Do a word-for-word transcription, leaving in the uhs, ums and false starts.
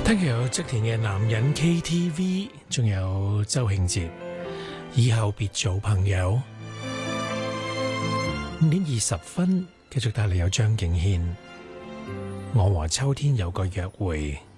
聽日有側田嘅男人 K T V， 仲有周慶哲以後別做朋友。五點二十分繼續帶嚟有張敬軒，我和秋天有個約會。